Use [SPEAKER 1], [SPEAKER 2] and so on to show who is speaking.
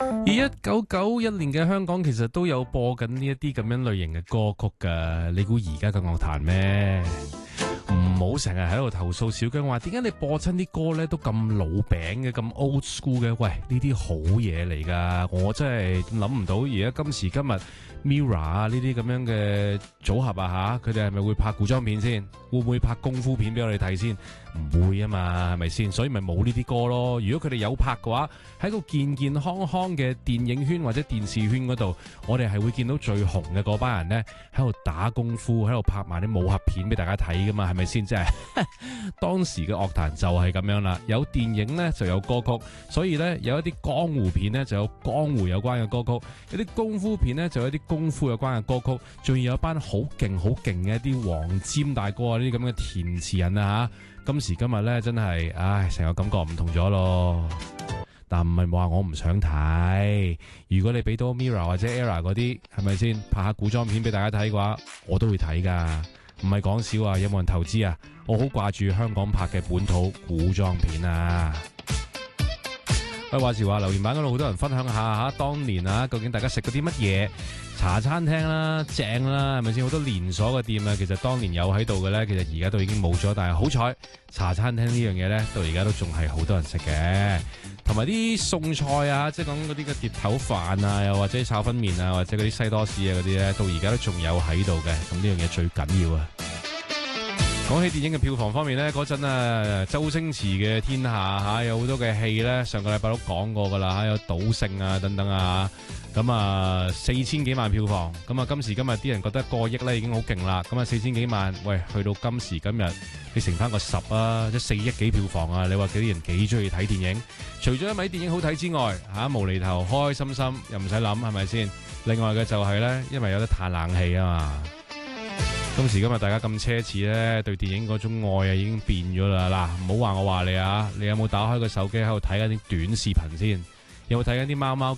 [SPEAKER 1] 而1991年嘅香港其實都有播緊呢一啲咁樣類型嘅歌曲㗎，你估而家嘅樂壇咩？唔好成日喺度投訴小姜話，點解你播親啲歌咧都咁老餅嘅，咁 old school 嘅？喂，呢啲好嘢嚟㗎，我真係諗唔到而家今時今日 Mirror 啊呢啲咁樣嘅組合啊吓，佢哋係咪會拍古裝片先？會唔會拍功夫片俾我哋睇先？唔會啊嘛，係咪先？所以咪冇呢啲歌咯。如果佢哋有拍嘅話，喺個健健康康嘅電影圈或者電視圈嗰度，我哋係會見到最紅嘅嗰班人呢，喺度打功夫，喺度拍埋啲武俠片俾大家睇噶嘛，係咪先？即係當時嘅樂壇就係咁樣啦，有電影呢就有歌曲，所以呢，有一啲江湖片呢就有江湖有關嘅歌曲，有啲功夫片呢就有啲功夫有關嘅歌曲，仲要有一班好勁嘅一啲黃霑大哥啊，呢啲咁嘅填詞人啊吓，今時今日呢，真係，唉，成個感覺唔同咗咯。但唔係話我唔想睇，如果你俾到 Mirror 或者 Era 嗰啲，係咪先拍下古裝片俾大家睇嘅話，我都會睇噶。唔係講笑啊！有冇人投資啊？我好掛住香港拍嘅本土古裝片啊！喂，話時話留言板嗰度好多人分享下吓，當年啊，究竟大家食嗰啲乜嘢茶餐廳啦、正啦，係咪先？好多連鎖嘅店啊，其實當年有喺度嘅咧，其實而家都已經冇咗。但係好彩，茶餐廳呢樣嘢咧，到而家都仲係好多人食嘅。同埋啲餸菜啊，即係講嗰啲嘅碟頭飯啊，又或者炒粉麵啊，或者嗰啲西多士啊嗰啲咧，到而家都仲有喺度嘅。咁呢樣嘢最緊要啊！講起電影嘅票房方面呢，嗰陣啊，周星馳嘅天下吓，有好多嘅戲呢，上個禮拜都講過噶啦，有賭聖啊等等啊，咁啊4000幾萬票房，咁啊今時今日啲人覺得過億呢已經好勁啦，咁啊4000幾萬，喂，去到今時今日，你乘翻個10啊，即係4億幾票房啊，你話幾啲人幾中意睇電影？除咗因為電影好睇之外，吓無厘頭開開心心，又唔使諗係咪先？另外嘅就係呢，因為有得嘆冷氣啊嘛。今時今日大家咁奢侈咧，對電影嗰種愛啊已經變咗啦！嗱，唔好話我話你啊，你有冇打開個手機喺度睇緊啲短視頻先？有冇睇緊啲貓貓